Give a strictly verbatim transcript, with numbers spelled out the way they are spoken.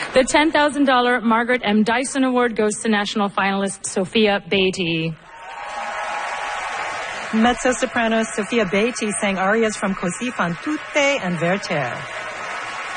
The ten thousand dollars Margaret M. Dyson Award goes to national finalist Sophia Beatty. Mezzo-soprano Sophia Beatty sang arias from Così fan tutte and Werther.